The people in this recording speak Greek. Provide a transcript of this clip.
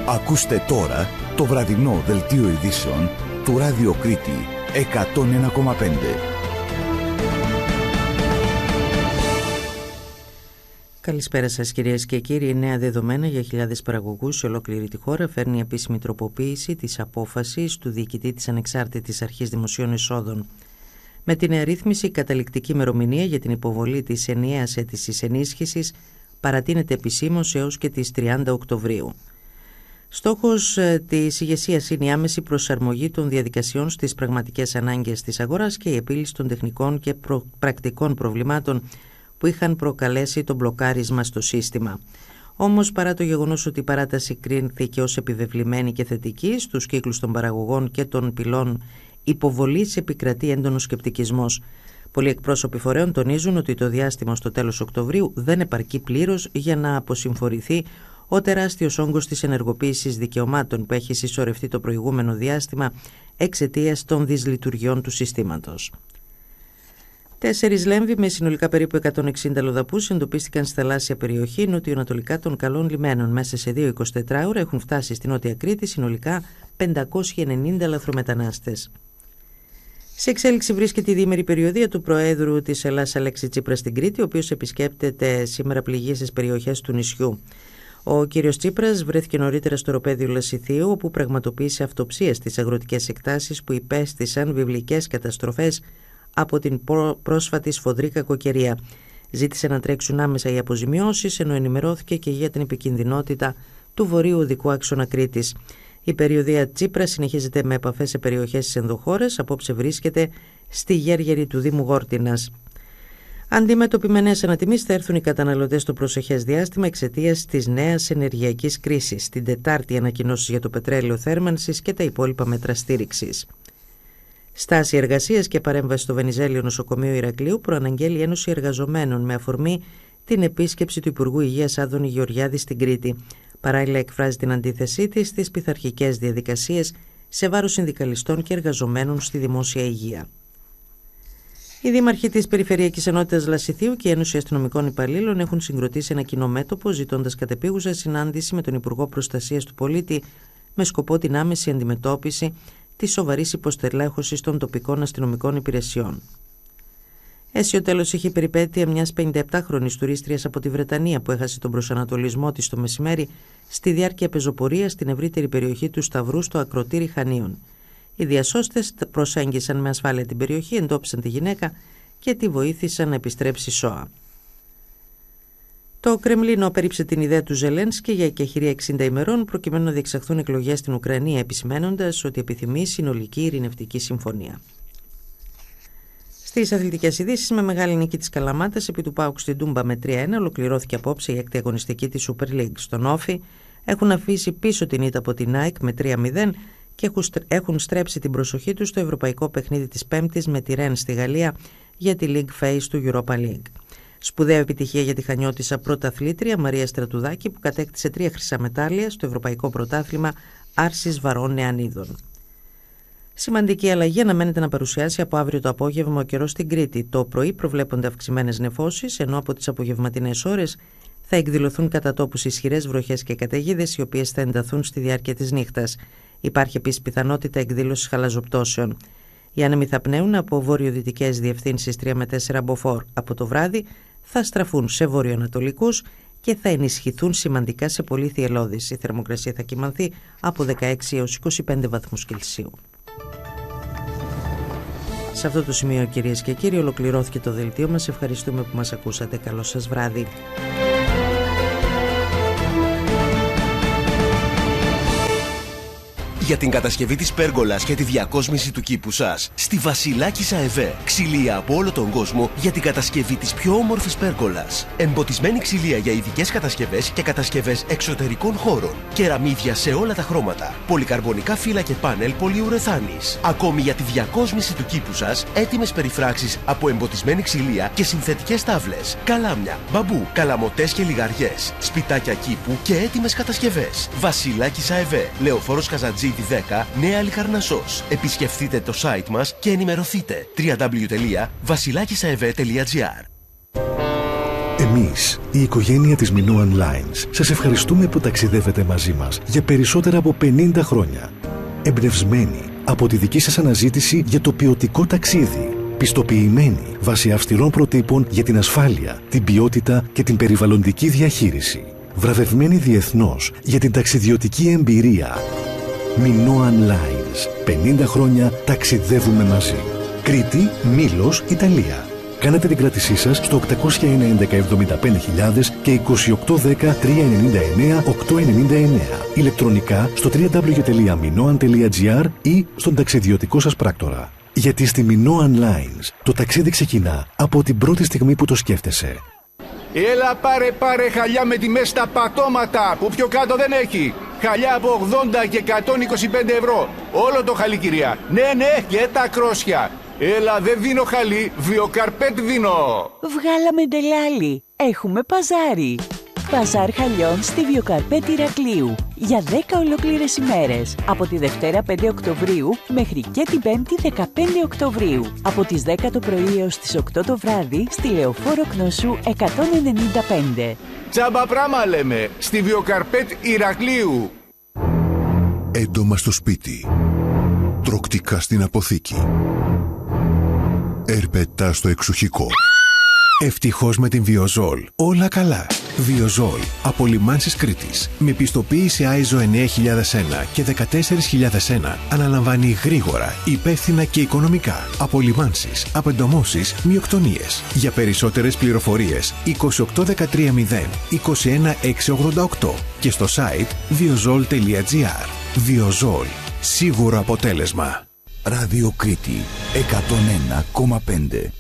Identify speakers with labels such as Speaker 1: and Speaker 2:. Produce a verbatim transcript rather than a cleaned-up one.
Speaker 1: Ακούστε τώρα το βραδινό δελτίο ειδήσεων του Ράδιο Κρήτη εκατόν ένα κόμμα πέντε.
Speaker 2: Καλησπέρα σας κυρίες και κύριοι. Νέα δεδομένα για χιλιάδες παραγωγούς σε ολόκληρη τη χώρα φέρνει επίσημη τροποποίηση της απόφασης του διοικητή της Ανεξάρτητης Αρχής Δημοσίων Εσόδων. Με την νέα ρύθμιση, η καταληκτική ημερομηνία για την υποβολή της ενιαίας αίτησης ενίσχυσης παρατείνεται επισήμως έως και τις τριάντα Οκτωβρίου. Στόχος της ηγεσίας είναι η άμεση προσαρμογή των διαδικασιών στις πραγματικές ανάγκες της αγοράς και η επίλυση των τεχνικών και προ... πρακτικών προβλημάτων που είχαν προκαλέσει το μπλοκάρισμα στο σύστημα. Όμως, παρά το γεγονός ότι η παράταση κρίθηκε ως επιβεβλημένη και θετική, στους κύκλους των παραγωγών και των πυλών υποβολής επικρατεί έντονος σκεπτικισμός. Πολλοί εκπρόσωποι φορέων τονίζουν ότι το διάστημα στο τέλος Οκτωβρίου δεν επαρκεί πλήρως για να αποσυμφορηθεί ο τεράστιος όγκος της ενεργοποίησης δικαιωμάτων που έχει συσσωρευτεί το προηγούμενο διάστημα εξαιτίας των δυσλειτουργιών του συστήματος. Τέσσερις λέμβοι με συνολικά περίπου εκατόν εξήντα λοδαπούς εντοπίστηκαν στη θαλάσσια περιοχή νοτιοανατολικά των Καλών Λιμένων. Μέσα σε δύο εικοσιτετράωρα έχουν φτάσει στη Νότια Κρήτη συνολικά πεντακόσιοι ενενήντα λαθρομετανάστες. Σε εξέλιξη βρίσκεται η διήμερη περιοδεία του Προέδρου της Ελλάδας Αλέξη Τσίπρα στην Κρήτη, ο οποίος επισκέπτεται σήμερα πληγείες περιοχές του νησιού. Ο κύριος Τσίπρας βρέθηκε νωρίτερα στο οροπέδιο Λασιθίου, όπου πραγματοποίησε αυτοψίες στις αγροτικές εκτάσεις που υπέστησαν βιβλικές καταστροφές από την πρόσφατη σφοδρή κακοκαιρία. Ζήτησε να τρέξουν άμεσα οι αποζημιώσεις, ενώ ενημερώθηκε και για την επικινδυνότητα του βορείου οδικού άξονα Κρήτης. Η περιοδεία Τσίπρα συνεχίζεται με επαφές σε περιοχές της ενδοχώρας. Απόψε βρίσκεται στη Γέργερη του Δήμου Γόρτινας. Αντιμέτωποι με νέες ανατιμήσεις θα έρθουν οι καταναλωτές στο προσεχές διάστημα εξαιτίας της νέας ενεργειακής κρίσης. Την Τετάρτη, ανακοινώσεις για το πετρέλαιο θέρμανσης και τα υπόλοιπα μέτρα στήριξης. Στάση εργασίας και παρέμβαση στο Βενιζέλιο Νοσοκομείο Ηρακλείου προαναγγέλει η Ένωση Εργαζομένων με αφορμή την επίσκεψη του Υπουργού Υγείας Άδωνη Γεωργιάδη στην Κρήτη. Παράλληλα, εκφράζει την αντίθεσή της στις πειθαρχικές διαδικασίες σε βάρος συνδικαλιστών και εργαζομένων στη δημόσια υγεία. Οι δήμαρχοι της Περιφερειακής Ενότητας Λασιθίου και η Ένωση Αστυνομικών Υπαλλήλων έχουν συγκροτήσει ένα κοινό μέτωπο, ζητώντας κατεπίγουσα συνάντηση με τον Υπουργό Προστασίας του Πολίτη με σκοπό την άμεση αντιμετώπιση της σοβαρής υποστελέχωσης των τοπικών αστυνομικών υπηρεσιών. Αίσιο τέλος είχε η περιπέτεια μιας πενηνταεπτάχρονης τουρίστριας από τη Βρετανία που έχασε τον προσανατολισμό της το μεσημέρι στη διάρκεια πεζοπορίας στην ευρύτερη περιοχή του Σταυρού στο ακροτήρι Χανίων. Οι διασώστες προσέγγισαν με ασφάλεια την περιοχή, εντόπισαν τη γυναίκα και τη βοήθησαν να επιστρέψει σώα. Το Κρεμλίνο περίψε την ιδέα του Ζελένσκι για εκεχηρία εξήντα ημερών προκειμένου να διεξαχθούν εκλογές στην Ουκρανία, επισημένοντας ότι επιθυμεί συνολική ειρηνευτική συμφωνία. Στις αθλητικές ειδήσεις, με μεγάλη νίκη της Καλαμάτας επί του ΠΑΟΚ στην Τούμπα με τρία ένα, ολοκληρώθηκε απόψε η έκτη αγωνιστική της Super League. Στον Όφι έχουν αφήσει πίσω την ήττα από την ΑΕΚ με τρία μηδέν και έχουν στρέψει την προσοχή τους στο ευρωπαϊκό παιχνίδι της Πέμπτης με τη Ρεν στη Γαλλία για τη League Phase του Europa League. Σπουδαία επιτυχία για τη Χανιώτισσα πρωταθλήτρια Μαρία Στρατουδάκη, που κατέκτησε τρία χρυσά μετάλλια στο Ευρωπαϊκό Πρωτάθλημα Άρσης Βαρών Νεανίδων. Σημαντική αλλαγή αναμένεται να παρουσιάσει από αύριο το απόγευμα ο καιρός στην Κρήτη. Το πρωί προβλέπονται αυξημένες νεφώσεις, ενώ από τις απογευματινές ώρες θα εκδηλωθούν κατά τόπους ισχυρές βροχές και καταιγίδες, οι οποίες θα ενταθούν στη διάρκεια της νύχτας. Υπάρχει επίσης πιθανότητα εκδήλωσης χαλαζοπτώσεων. Οι άνεμοι θα πνέουν από βορειοδυτικές διευθύνσεις τρία με τέσσερα μποφόρ. Από το βράδυ θα στραφούν σε βορειοανατολικούς και θα ενισχυθούν σημαντικά σε πολύ θυελλώδεις. Η θερμοκρασία θα κυμανθεί από δεκαέξι έως είκοσι πέντε βαθμούς Κελσίου. Σε αυτό το σημείο, κυρίες και κύριοι, ολοκληρώθηκε το δελτίο μας. Ευχαριστούμε που μας ακούσατε. Καλό σας βράδυ.
Speaker 3: Για την κατασκευή της πέργολας και τη διακόσμηση του κήπου σας, στη Βασιλάκισσα ΕΒΕ. Ξυλία από όλο τον κόσμο για την κατασκευή της πιο όμορφης πέργολας. Εμποτισμένη ξυλία για ειδικές κατασκευές και κατασκευές εξωτερικών χώρων. Κεραμίδια σε όλα τα χρώματα. Πολυκαρμπονικά φύλλα και πάνελ πολυουρεθάνης. Ακόμη για τη διακόσμηση του κήπου σας, έτοιμες περιφράξεις από εμποτισμένη ξυλία και συνθετικές τάβλες. Καλάμια, μπαμπού, καλαμοτές και λιγαριές. Σπιτάκια κήπου και έτοιμες κατασκευές. Βασιλάκισσα ΕΒΕ. Λεωφόρος Καζατζή δέκα, Νέα Λικαρνασσός. Επισκεφτείτε το site μας και ενημερωθείτε. double-u double-u double-u τελεία βασιλάκισσα e v τελεία g r.
Speaker 4: Εμείς, η οικογένεια της Minoan Lines, σας ευχαριστούμε που ταξιδεύετε μαζί μας για περισσότερα από πενήντα χρόνια. Εμπνευσμένοι από τη δική σας αναζήτηση για το ποιοτικό ταξίδι. Πιστοποιημένοι βάσει αυστηρών προτύπων για την ασφάλεια, την ποιότητα και την περιβαλλοντική διαχείριση. Βραβευμένοι διεθνώς για την ταξιδιωτική εμπειρία. Minoan Lines. πενήντα χρόνια ταξιδεύουμε μαζί. Κρήτη, Μήλος, Ιταλία. Κάνετε την κράτησή σας στο οκτακόσια ενενήντα εβδομήντα πέντε χιλιάδες και είκοσι οκτώ δέκα τριακόσια ενενήντα εννέα οκτακόσια ενενήντα εννέα. Ηλεκτρονικά στο double-u double-u double-u τελεία minoan τελεία gr ή στον ταξιδιωτικό σας πράκτορα. Γιατί στη Minoan Lines το ταξίδι ξεκινά από την πρώτη στιγμή που το σκέφτεσαι.
Speaker 5: Έλα πάρε πάρε χαλιά με τιμές στα πατώματα που πιο κάτω δεν έχει. Χαλιά από ογδόντα και εκατόν είκοσι πέντε ευρώ. Όλο το χαλί, κυρία. Ναι, ναι, και τα κρόσια. Έλα, δεν δίνω χαλί, βιοκαρπέτ δίνω.
Speaker 6: Βγάλαμε ντελάλι. Έχουμε παζάρι. Παζάρ χαλιών στη Βιοκαρπέτ Ηρακλείου. Για δέκα ολόκληρες ημέρες. Από τη Δευτέρα πέντε Οκτωβρίου μέχρι και την Πέμπτη δεκαπέντε Οκτωβρίου. Από τις δέκα το πρωί έως τις οκτώ το βράδυ στη Λεωφόρο Κνωσού εκατόν ενενήντα πέντε.
Speaker 5: Τσάμπα πράμα λέμε, στη Βιοκαρπέτ Ηρακλείου.
Speaker 7: Έντομα στο σπίτι. Τροκτικά στην αποθήκη. Ερπετά στο εξοχικό. Ευτυχώς με την Βιοζόλ. Όλα καλά. Βιοζόλ. Από Λιμάνσης Κρήτης. Με πιστοποίηση άι ες ο εννέα χιλιάδες ένα και δεκατέσσερα χιλιάδες ένα. Αναλαμβάνει γρήγορα, υπεύθυνα και οικονομικά. Από Λιμάνσης. Απεντομώσεις, μειοκτονίες. Για περισσότερες πληροφορίες είκοσι οκτώ δεκατρία μηδέν είκοσι ένα έξι ογδόντα οκτώ και στο site βιοζόλ τελεία gr. Βιοζόλ. Σίγουρο αποτέλεσμα.
Speaker 1: Ράδιο Κρήτη εκατόν ένα κόμμα πέντε.